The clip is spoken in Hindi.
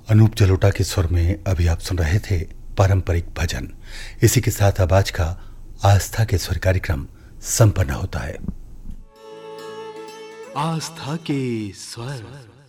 अनूप जलोटा के स्वर में अभी आप सुन रहे थे पारंपरिक भजन। इसी के साथ अब आज का आस्था के स्वर कार्यक्रम संपन्न होता है। आस्था के स्वर।